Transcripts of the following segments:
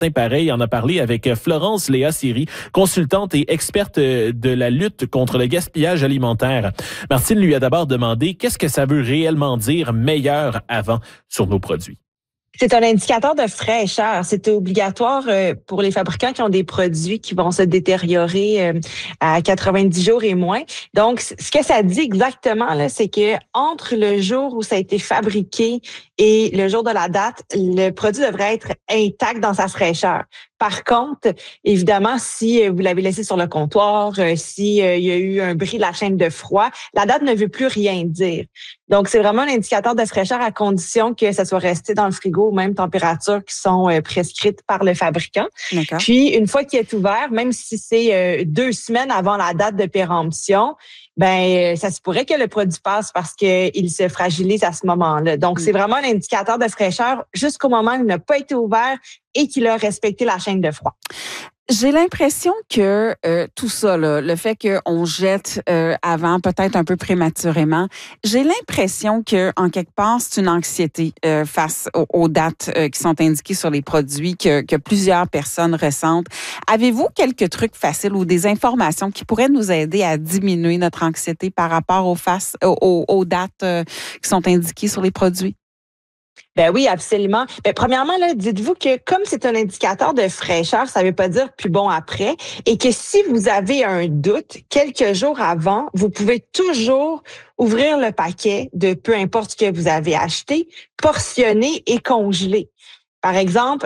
Pareil en a parlé avec Florence Léa Siri, consultante et experte de la lutte contre le gaspillage alimentaire. Martine lui a d'abord demandé qu'est-ce que ça veut réellement dire meilleur avant sur nos produits. C'est un indicateur de fraîcheur. C'est obligatoire pour les fabricants qui ont des produits qui vont se détériorer à 90 jours et moins. Donc, ce que ça dit exactement, là, c'est que entre le jour où ça a été fabriqué et le jour de la date, le produit devrait être intact dans sa fraîcheur. Par contre, évidemment, si vous l'avez laissé sur le comptoir, si il y a eu un bris de la chaîne de froid, la date ne veut plus rien dire. Donc, c'est vraiment un indicateur de fraîcheur à condition que ça soit resté dans le frigo aux mêmes températures qui sont prescrites par le fabricant. D'accord. Puis, une fois qu'il est ouvert, même si c'est 2 semaines avant la date de péremption, ben ça se pourrait que le produit passe parce qu'il se fragilise à ce moment-là. Donc, c'est vraiment un indicateur de fraîcheur jusqu'au moment où il n'a pas été ouvert et qu'il a respecté la chaîne de froid. J'ai l'impression que tout ça, là, le fait qu'on jette avant, peut-être un peu prématurément, j'ai l'impression que en quelque part, c'est une anxiété face aux dates qui sont indiquées sur les produits que plusieurs personnes ressentent. Avez-vous quelques trucs faciles ou des informations qui pourraient nous aider à diminuer notre anxiété par rapport aux dates qui sont indiquées sur les produits? Ben oui, absolument. Ben, premièrement, là, dites-vous que comme c'est un indicateur de fraîcheur, ça ne veut pas dire plus bon après, et que si vous avez un doute, quelques jours avant, vous pouvez toujours ouvrir le paquet de peu importe ce que vous avez acheté, portionner et congeler. Par exemple,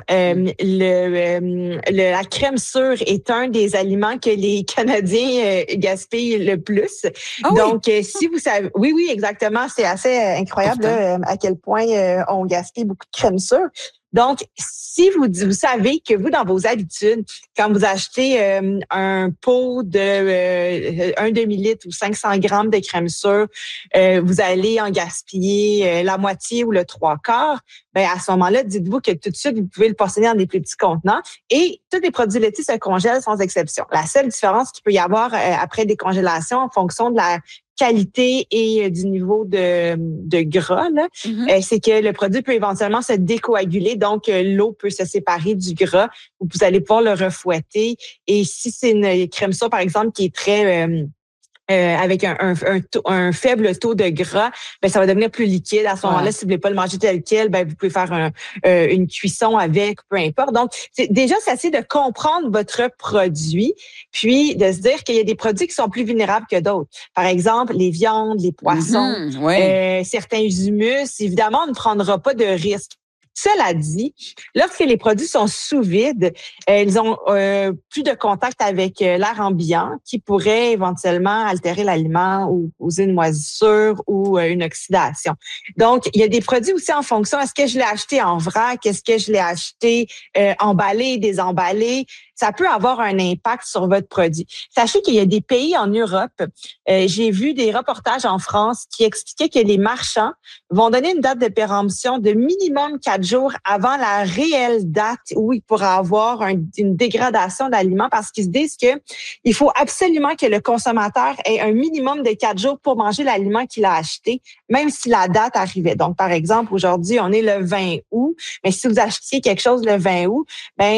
la crème sure est un des aliments que les Canadiens gaspillent le plus. Ah donc, oui? si vous savez, oui, exactement, c'est assez incroyable là, à quel point on gaspille beaucoup de crème sure. Donc, si vous savez que vous, dans vos habitudes, quand vous achetez un pot de 1 demi-litre ou 500 grammes de crème sure, vous allez en gaspiller la moitié ou le 3/4, ben à ce moment-là, dites-vous que tout de suite, vous pouvez le portionner dans des plus petits contenants et tous les produits laitiers se congèlent sans exception. La seule différence qu'il peut y avoir après décongélation en fonction de la qualité et du niveau de gras, là, c'est que le produit peut éventuellement se décoaguler, donc l'eau peut se séparer du gras, vous allez pouvoir le refouetter. Et si c'est une crème sure, par exemple, qui est très avec un faible taux de gras, ben ça va devenir plus liquide. À ce moment-là, si vous voulez pas le manger tel quel, ben vous pouvez faire une cuisson avec, peu importe. Donc, c'est assez de comprendre votre produit, puis de se dire qu'il y a des produits qui sont plus vulnérables que d'autres. Par exemple, les viandes, les poissons, certains humus. Évidemment, on ne prendra pas de risque. Cela dit, lorsque les produits sont sous vide, ils ont plus de contact avec l'air ambiant qui pourrait éventuellement altérer l'aliment ou causer une moisissure ou une oxydation. Donc, il y a des produits aussi en fonction, est-ce que je l'ai acheté en vrac, est-ce que je l'ai acheté emballé, désemballé? Ça peut avoir un impact sur votre produit. Sachez qu'il y a des pays en Europe, j'ai vu des reportages en France qui expliquaient que les marchands vont donner une date de péremption de minimum 4 jours avant la réelle date où il pourra avoir une dégradation d'aliment parce qu'ils se disent que il faut absolument que le consommateur ait un minimum de 4 jours pour manger l'aliment qu'il a acheté, même si la date arrivait. Donc, par exemple, aujourd'hui, on est le 20 août, mais si vous achetiez quelque chose le 20 août,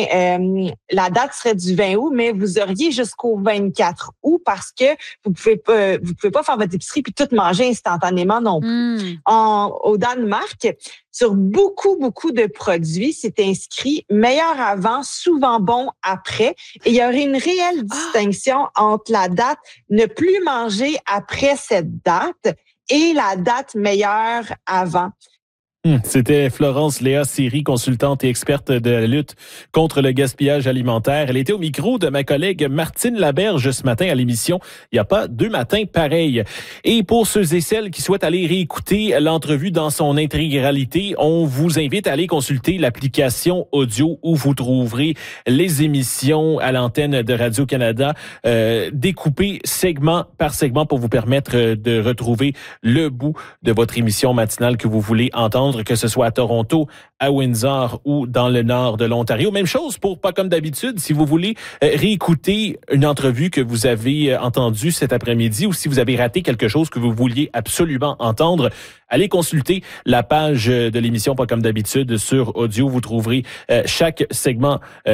la date serait du 20 août, mais vous auriez jusqu'au 24 août parce que vous pouvez pas faire votre épicerie puis tout manger instantanément non plus. Au Danemark, sur beaucoup de produits, c'est inscrit meilleur avant, souvent bon après. Et il y aurait une réelle distinction entre la date ne plus manger après cette date et la date meilleure avant. C'était Florence Léa Siri, consultante et experte de la lutte contre le gaspillage alimentaire. Elle était au micro de ma collègue Martine Laberge ce matin à l'émission « Il n'y a pas 2 matins pareils ». Et pour ceux et celles qui souhaitent aller réécouter l'entrevue dans son intégralité, on vous invite à aller consulter l'application audio où vous trouverez les émissions à l'antenne de Radio-Canada découpées segment par segment pour vous permettre de retrouver le bout de votre émission matinale que vous voulez entendre, que ce soit à Toronto, à Windsor ou dans le nord de l'Ontario. Même chose pour Pas comme d'habitude, si vous voulez réécouter une entrevue que vous avez entendue cet après-midi ou si vous avez raté quelque chose que vous vouliez absolument entendre, allez consulter la page de l'émission Pas comme d'habitude sur audio. Vous trouverez chaque segment